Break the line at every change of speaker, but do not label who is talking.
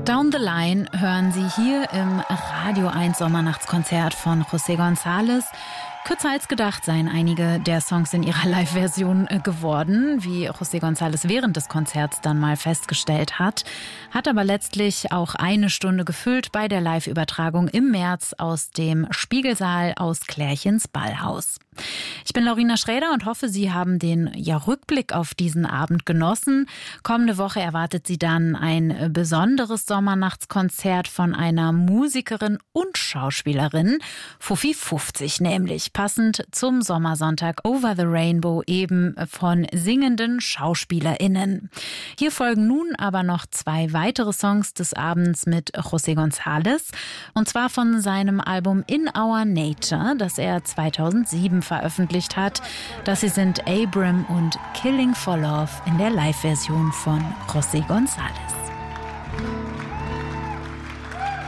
Down the Line hören Sie hier im Radio 1 Sommernachtskonzert von José González. Kürzer als gedacht seien einige der Songs in ihrer Live-Version geworden, wie José González während des Konzerts dann mal festgestellt hat aber letztlich auch 1 Stunde gefüllt bei der Live-Übertragung im März aus dem Spiegelsaal aus Klärchens Ballhaus. Ich bin Laurina Schräder und hoffe, Sie haben den Rückblick auf diesen Abend genossen. Kommende Woche erwartet Sie dann ein besonderes Sommernachtskonzert von einer Musikerin und Schauspielerin, Fuffi 50 nämlich, passend zum Sommersonntag Over the Rainbow, eben von singenden SchauspielerInnen. Hier folgen nun aber noch 2 weitere Songs des Abends mit José González, und zwar von seinem Album In Our Nature, das er 2007 veröffentlicht hat. Das hier sind Abram und Killing for Love in der Live-Version von José González.